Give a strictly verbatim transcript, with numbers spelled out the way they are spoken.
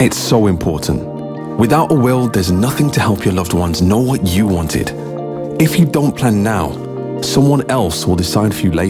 It's so important. Without a will, there's nothing to help your loved ones know what you wanted. If you don't plan now, someone else will decide for you later.